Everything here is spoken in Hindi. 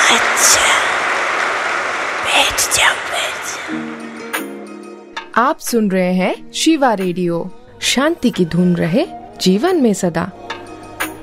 अच्छा, बैठ जाओ। आप सुन रहे हैं शिवा रेडियो। शांति की धुन रहे जीवन में सदा।